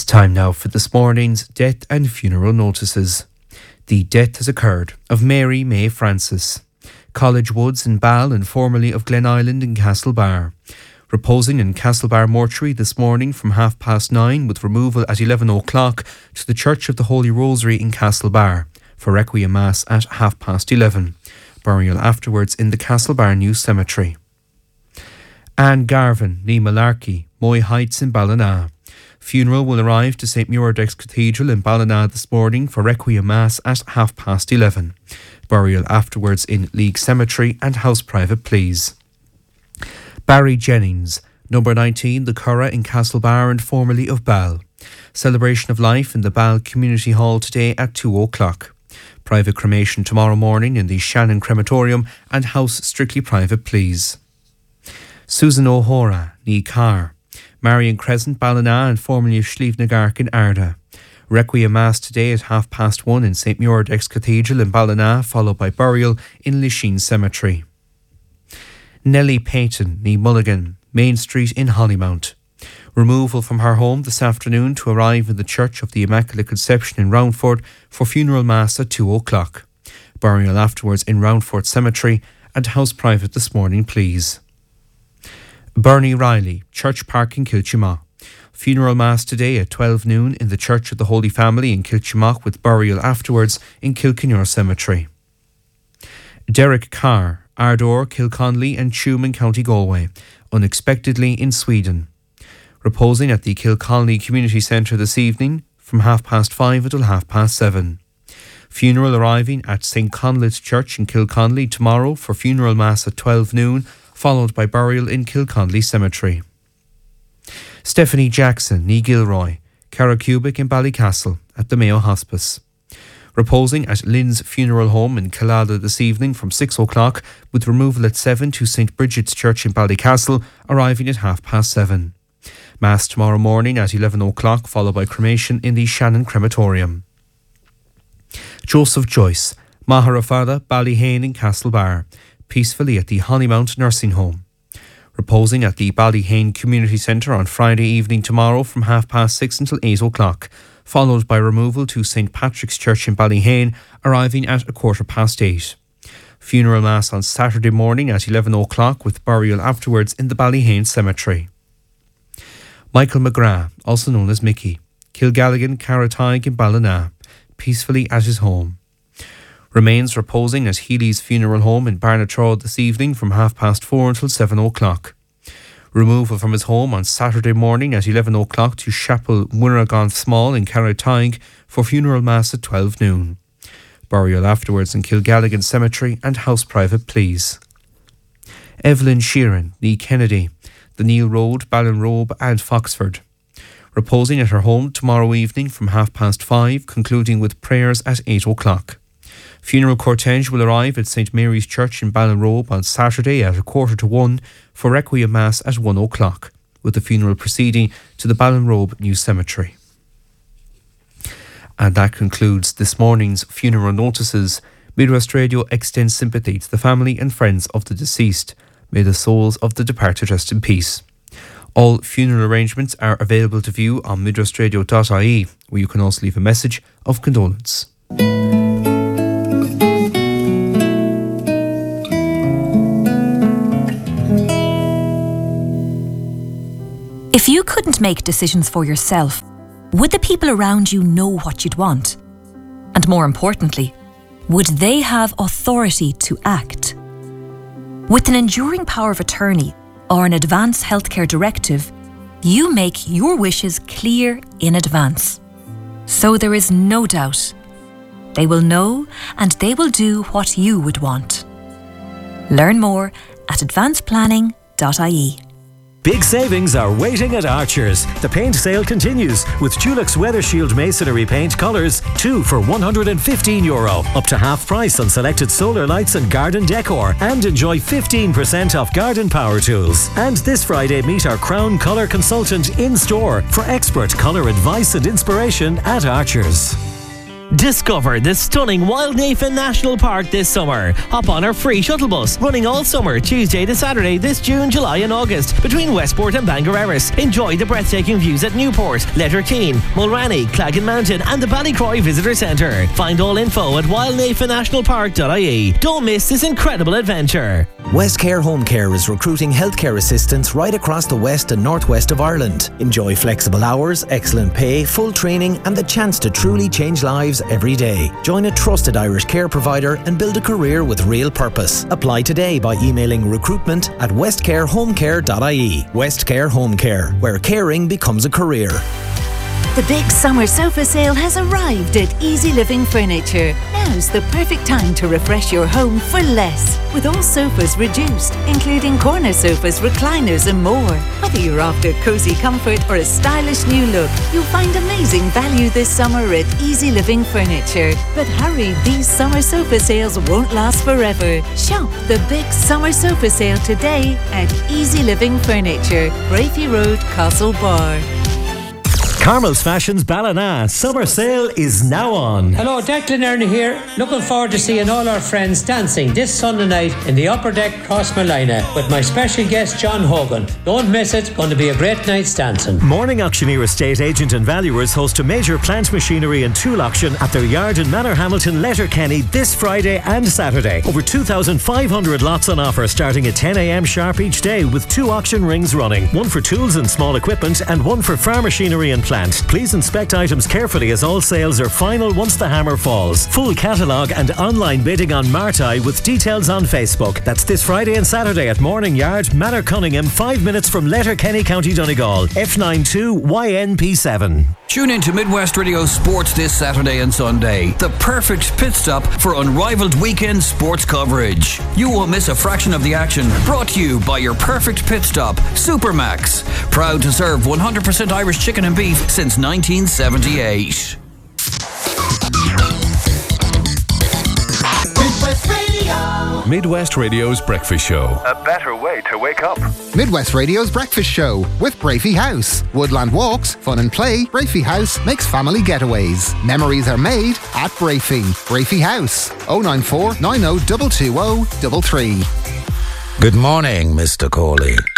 It's time now for this morning's death and funeral notices. The death has occurred of Mary May Francis, College Woods in Ball and formerly of Glen Island in Castlebar. Reposing in Castlebar mortuary this morning from 9:30 with removal at 11 o'clock to the Church of the Holy Rosary in Castlebar for Requiem Mass at 11:30. Burial afterwards in the Castlebar New Cemetery. Anne Garvin, ní Malarkey, Moy Heights in Ballina. Funeral will arrive to St Muirdex Cathedral in Ballina this morning for Requiem Mass at 11:30. Burial afterwards in League Cemetery and house private please. Barry Jennings, number 19, the Curragh in Castlebar and formerly of Ball. Celebration of life in the Ball Community Hall today at 2 o'clock. Private cremation tomorrow morning in the Shannon Crematorium and house strictly private please. Susan O'Hora, ní Carr. Marion Crescent, Ballina and formerly of Slievnagark in Arda. Requiem Mass today at 1:30 in St Muirdex Cathedral in Ballina, followed by burial in Lisheen Cemetery. Nellie Payton, ní Mulligan, Main Street in Hollymount. Removal from her home this afternoon to arrive in the Church of the Immaculate Conception in Roundford for funeral mass at 2 o'clock. Burial afterwards in Roundford Cemetery and house private this morning please. Bernie Riley, Church Park in Kilchimagh. Funeral Mass today at 12 noon in the Church of the Holy Family in Kilchimagh with burial afterwards in Kilkenure Cemetery. Derek Carr, Ardor, Kilconley and Tuam in County Galway, unexpectedly in Sweden. Reposing at the Kilconley Community Centre this evening from 5:30 until 7:30. Funeral arriving at St Conleth's Church in Kilconley tomorrow for funeral mass at 12 noon, followed by burial in Kilconley Cemetery. Stephanie Jackson, ní Gilroy, Carracubic in Ballycastle at the Mayo Hospice. Reposing at Lynn's Funeral Home in Killala this evening from 6 o'clock with removal at 7 to St Bridget's Church in Ballycastle, arriving at 7:30. Mass tomorrow morning at 11 o'clock, followed by cremation in the Shannon Crematorium. Joseph Joyce, Maharafada, Ballyhane in Castlebar, peacefully at the Hollymount Nursing Home. Reposing at the Ballyhane Community Centre on Friday evening tomorrow from 6:30 until 8 o'clock, followed by removal to St Patrick's Church in Ballyhane, arriving at 8:15. Funeral Mass on Saturday morning at 11 o'clock with burial afterwards in the Ballyhane Cemetery. Michael McGrath, also known as Mickey, Kilgalligan, Carratyke in Ballina, peacefully at his home. Remains reposing at Healy's Funeral Home in Barnatroud this evening from 4:30 until 7 o'clock. Removal from his home on Saturday morning at 11 o'clock to Chapel Muiragan Small in Carratyke for funeral mass at 12 noon. Burial afterwards in Kilgalligan Cemetery and house private please. Evelyn Sheeran, ní Kennedy, the Neil Road, Ballinrobe and Foxford. Reposing at her home tomorrow evening from 5:30, concluding with prayers at 8 o'clock. Funeral cortege will arrive at St Mary's Church in Ballinrobe on Saturday at 1:45 for Requiem Mass at 1 o'clock, with the funeral proceeding to the Ballinrobe New Cemetery. And that concludes this morning's funeral notices. Midwest Radio extends sympathy to the family and friends of the deceased. May the souls of the departed rest in peace. All funeral arrangements are available to view on midwestradio.ie, where you can also leave a message of condolence. If you couldn't make decisions for yourself, would the people around you know what you'd want? And more importantly, would they have authority to act? With an enduring power of attorney or an advance healthcare directive, you make your wishes clear in advance. So there is no doubt. They will know and they will do what you would want. Learn more at advanceplanning.ie. Big savings are waiting at Archers. The paint sale continues with Dulux Weather Shield Masonry Paint colours, 2 for €115, up to half price on selected solar lights and garden decor, and enjoy 15% off garden power tools. And this Friday, meet our Crown Colour consultant in store for expert colour advice and inspiration at Archers. Discover the stunning Wildnafen National Park this summer. Hop on our free shuttle bus running all summer, Tuesday to Saturday this June, July and August between Westport and Bangor Erris. Enjoy the breathtaking views at Newport, Letterkeene, Mulranny, Claggan Mountain and the Ballycroy Visitor Centre. Find all info at wildnafennationalpark.ie. Don't miss this incredible adventure. Westcare Home Care is recruiting healthcare assistants right across the west and northwest of Ireland. Enjoy flexible hours, excellent pay, full training and the chance to truly change lives every day. Join a trusted Irish care provider and build a career with real purpose. Apply today by emailing recruitment@westcarehomecare.ie. Westcare Home Care, where caring becomes a career. The big summer sofa sale has arrived at Easy Living Furniture. Now's the perfect time to refresh your home for less. With all sofas reduced, including corner sofas, recliners and more. Whether you're after cosy comfort or a stylish new look, you'll find amazing value this summer at Easy Living Furniture. But hurry, these summer sofa sales won't last forever. Shop the big summer sofa sale today at Easy Living Furniture, Brafey Road, Castlebar. Carmel's Fashions Ballina summer sale is now on. Hello, Declan Ernie here. Looking forward to seeing all our friends dancing this Sunday night in the Upper Deck Crossmolina with my special guest John Hogan. Don't miss it, going to be a great night's dancing. Morning Auctioneer Estate Agent and Valuers host a major plant machinery and tool auction at their yard in Manorhamilton, Letterkenny this Friday and Saturday. Over 2,500 lots on offer starting at 10 a.m. sharp each day with 2 auction rings running. One for tools and small equipment and one for farm machinery and plant. Please inspect items carefully as all sales are final once the hammer falls. Full catalogue and online bidding on Martai with details on Facebook. That's this Friday and Saturday at Morning Yard, Manor Cunningham, 5 minutes from Letterkenny, County Donegal. F92YNP7. Tune in to Midwest Radio Sports this Saturday and Sunday. The perfect pit stop for unrivaled weekend sports coverage. You won't miss a fraction of the action. Brought to you by your perfect pit stop, Supermax. Proud to serve 100% Irish chicken and beef since 1978. Midwest Radio. Midwest Radio's Breakfast Show. A better way to wake up. Midwest Radio's Breakfast Show with Brafey House. Woodland walks, fun and play. Brafey House makes family getaways. Memories are made at Brafey. Brafey House. 094 90 220 33. Good morning, Mr. Corley.